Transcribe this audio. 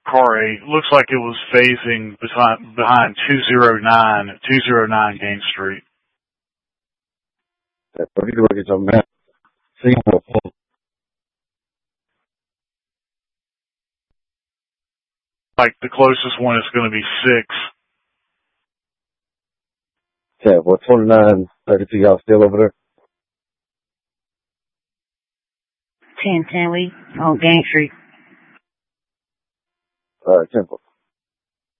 car 8. Looks like it was phasing behind 209 Gain Street. Like the closest one is going to be 6. Yeah, well, 2932, y'all still over there? 1010, we on Gain Street. All right, 10-4.